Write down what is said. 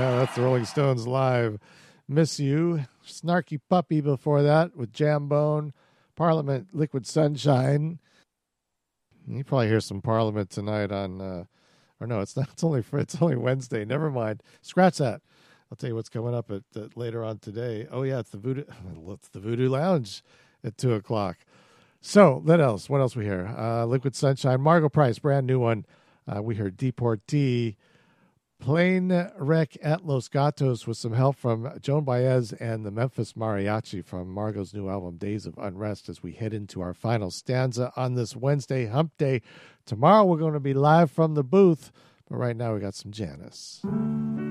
That's the Rolling Stones live. Miss You. Snarky Puppy before that with Jambone. Parliament, Liquid Sunshine. You probably hear some Parliament tonight on, or no, it's not. It's only Wednesday. Never mind. Scratch that. I'll tell you what's coming up at later on today. Oh yeah, it's the Voodoo Lounge at 2:00. So what else we hear? Liquid Sunshine, Margot Price, brand new one. We heard Deportee, Plane Wreck at Los Gatos with some help from Joan Baez and the Memphis Mariachi from Margot's new album, Days of Unrest, as we head into our final stanza on this Wednesday hump day. Tomorrow we're going to be live from the booth, but right now we got some Janis.